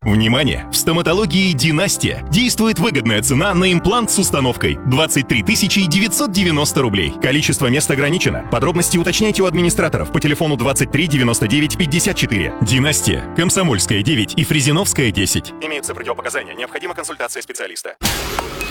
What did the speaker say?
Внимание! В стоматологии «Династия» действует выгодная цена на имплант с установкой 23 990 рублей. Количество мест ограничено. Подробности уточняйте у администраторов по телефону 23 99 54. «Династия», Комсомольская, 9 и Фрезеновская, 10. Имеются противопоказания. Необходима консультация специалиста.